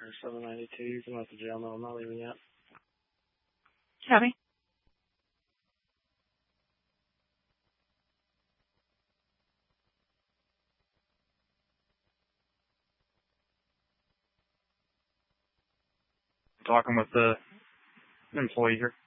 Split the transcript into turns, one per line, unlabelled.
Or 792. You can let the jail know I'm not leaving yet.
Copy.
Talking with the employee here.